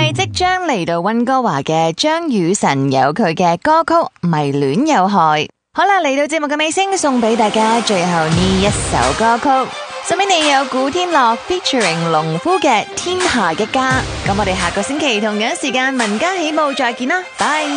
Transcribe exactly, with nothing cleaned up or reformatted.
係即將嚟到溫哥華嘅張雨晨有佢嘅歌曲《迷戀有害》。好啦，嚟到節目嘅尾聲，送俾大家最後呢一首歌曲，送俾你有古天樂 featuring 農夫嘅《天下一家》。咁我哋下個星期同樣時間文家起舞再見啦，拜。